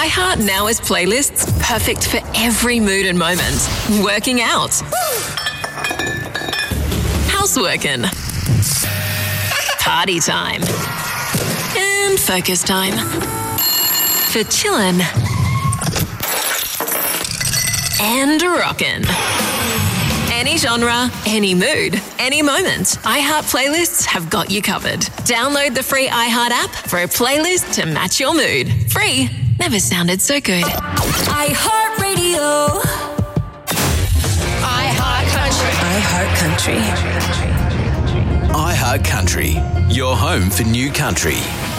iHeart Now is playlists perfect for every mood and moment. Working out. Houseworking. Party time. And focus time. For chillin'. And rockin'. Any genre, any mood, any moment. iHeart Playlists have got you covered. Download the free iHeart app for a playlist to match your mood. Free. Never sounded so good. iHeart Radio. iHeart Country. iHeart Country. iHeart Country, your home for new country.